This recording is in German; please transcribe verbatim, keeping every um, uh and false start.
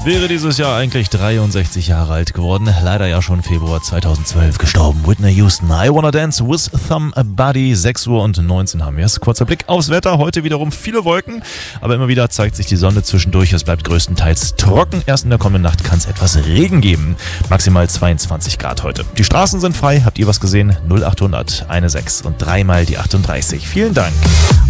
Wäre dieses Jahr eigentlich dreiundsechzig Jahre alt geworden. Leider ja schon Februar zweitausendzwölf gestorben. Whitney Houston, I Wanna Dance with Somebody. sechs Uhr und neunzehn haben wir es. Kurzer Blick aufs Wetter. Heute wiederum viele Wolken, aber immer wieder zeigt sich die Sonne zwischendurch. Es bleibt größtenteils trocken. Erst in der kommenden Nacht kann es etwas Regen geben. Maximal zweiundzwanzig Grad heute. Die Straßen sind frei. Habt ihr was gesehen? null achthundert sechzehn und dreimal die achtunddreißig. Vielen Dank.